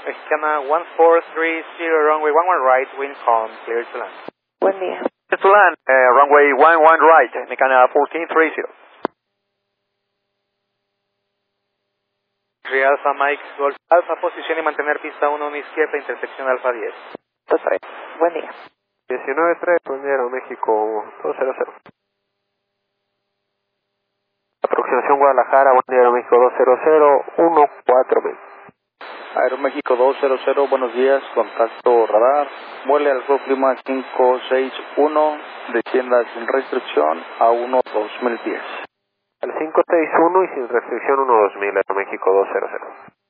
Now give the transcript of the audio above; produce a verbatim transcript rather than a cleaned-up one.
Mexicana one four three zero, runway one one right, wind calm, clear to land. Buen día. To land, uh, runway one one right, Mexicana fourteen thirty. Real Alfa Mike, Golf Alfa, posición y mantener pista uno, una izquierda, intersección Alfa diez. dos tres. Buen día. diecinueve tres, buen día, Aeroméxico dos cero cero. Aproximación Guadalajara, buen día, Aeroméxico dos cero cero, uno cuatro mil. Aeroméxico dos cero cero, buenos días, contacto radar, vuele al Club Lima cinco seis uno, descienda sin restricción a uno dos mil diez. Al cinco seis uno y sin restricción uno dos mil, Aeroméxico dos cero cero.